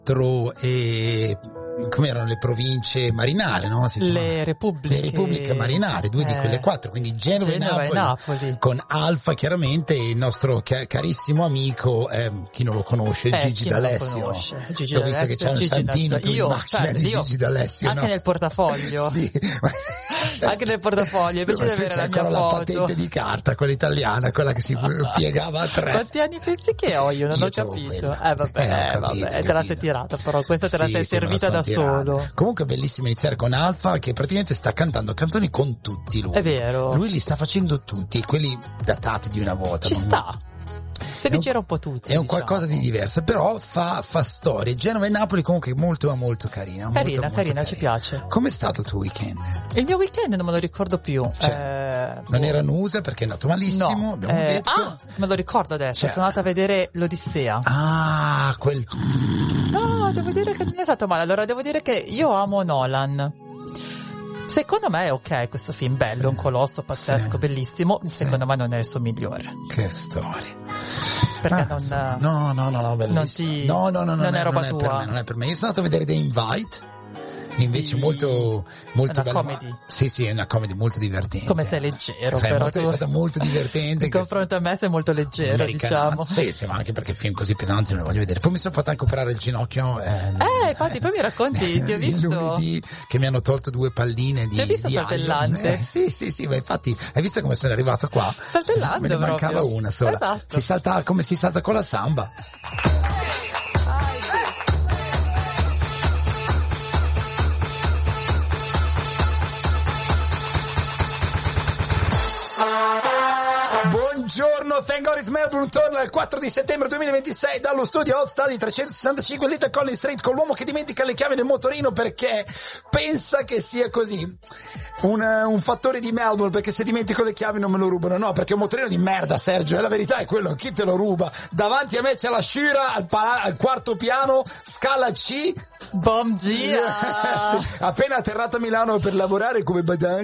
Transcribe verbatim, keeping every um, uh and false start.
e come erano le province marinare, no? Si le repubbliche le repubbliche marinare, due eh. di quelle quattro, quindi Genova, Genova e, Napoli, e Napoli, con Alfa chiaramente, il nostro ca- carissimo amico, eh, chi non lo conosce, eh, Gigi D'Alessio. Gigi L'ho visto che c'è un Gigi santino tu io, in macchina certo, di io, Gigi D'Alessio, anche no? nel portafoglio. Sì. Anche nel portafoglio, invece di avere la mia ancora foto. La patente di carta, quella italiana, quella che si piegava a tre. Quanti anni pensi che ho io? Non io ho capito. Quella. Eh vabbè, eh, vabbè, capito, te la sei tirata, però questa te la sì, sei sì, servita da tirata. solo. Comunque è bellissimo iniziare con Alfa, che praticamente sta cantando canzoni con tutti lui. È vero. Lui li sta facendo tutti, quelli datati di una volta. Ci non... sta. Se È un, c'era un po' tutti, è un diciamo. qualcosa di diverso, però fa, fa storie. Genova e Napoli comunque molto molto carina. Carina, molto, carina, molto ci carina. piace. Com'è stato il tuo weekend? Il mio weekend non me lo ricordo più. Cioè, eh, non boh. era Nusa perché è andato malissimo, no, abbiamo eh, detto. Ah, me lo ricordo adesso, Cioè, sono andata a vedere l'Odissea. Ah, quel... No, devo dire che non è stato male. Allora, devo dire che io amo Nolan. Secondo me è ok questo film, bello, sì, un colosso pazzesco, sì, bellissimo. Secondo sì. me non è il suo migliore. Che storia. Perché ah, non, so. no, no, no, no, bellissimo. Non ti, no, no, no, non, non è, è roba non tua. È per me, non è per me. Io sono andato a vedere The Invite. Invece di... molto molto una bello. comedy. Sì, sì, è una comedy molto divertente. Come sei leggero, sei però molto, tu... è stata molto divertente. In confronto a me sei molto leggero, diciamo. Sì, sì, ma anche perché film così pesanti non li voglio vedere. Poi mi sono fatto anche operare il ginocchio. Eh, eh infatti, poi mi racconti, ti ho visto. Il lunedì che mi hanno tolto due palline di. Ti hai visto di saltellante? Eh, sì, sì, sì, ma infatti, hai visto come sono arrivato qua? Saltellando, me ne mancava proprio. Una sola. Esatto. Si salta come si salta con la samba. Buongiorno, Thank God It's Melbourne torna il quattro di settembre duemilaventisei dallo studio Hot di trecentosessantacinque Little Collins Street con l'uomo che dimentica le chiavi nel motorino perché pensa che sia così. Un, un fattore di Melbourne, perché se dimentico le chiavi non me lo rubano. No, perché è un motorino di merda, Sergio, e la verità è quello, chi te lo ruba? Davanti a me c'è la Shira al, pala- al quarto piano, scala C. Bom dia! Appena atterrato a Milano per lavorare come badante.